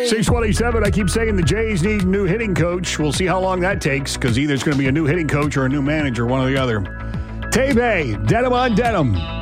627, I keep saying the Jays need a new hitting coach. We'll see how long that takes because either it's going to be a new hitting coach or a new manager, one or the other. Tebe, Denim on Denim.